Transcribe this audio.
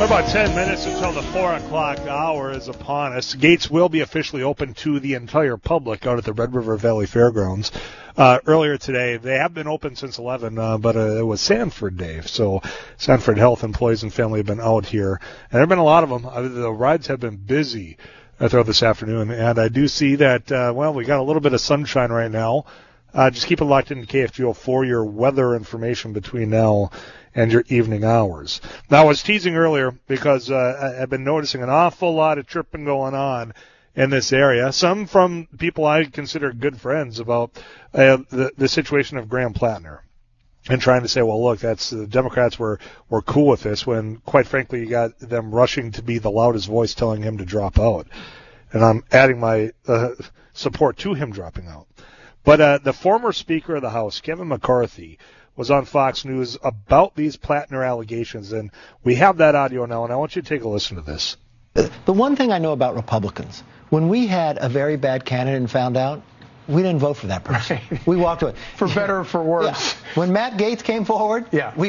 About 10 minutes until the 4 o'clock hour is upon us. Gates will be officially open to the entire public out at the Red River Valley Fairgrounds. Earlier today, they have been open since 11, but it was Sanford Day. So Sanford Health employees and family have been out here. And there have been a lot of them. The rides have been busy throughout this afternoon. And I do see that, we got a little bit of sunshine right now. Just keep it locked into KFGO for your weather information between now and your evening hours. Now, I was teasing earlier because I've been noticing an awful lot of tripping going on in this area, some from people I consider good friends about the situation of Graham Plattner and trying to say, well, look, the Democrats were cool with this when, quite frankly, you got them rushing to be the loudest voice telling him to drop out. And I'm adding my support to him dropping out. But the former Speaker of the House, Kevin McCarthy, was on Fox News about these Plattner allegations, and we have that audio now, and I want you to take a listen to this. The one thing I know about Republicans, when we had a very bad candidate and found out, we didn't vote for that person. Right. We walked away. For better or for worse. Yeah. When Matt Gaetz came forward, we